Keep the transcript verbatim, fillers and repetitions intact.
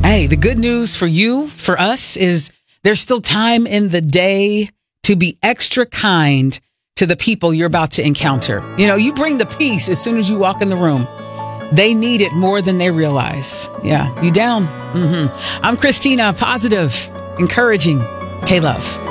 Hey, the good news for you, for us, is there's still time in the day to be extra kind to the people you're about to encounter. You know, you bring the peace as soon as you walk in the room. They need it more than they realize. Yeah, you down? Mm-hmm. I'm Christina, positive, encouraging, K-Love.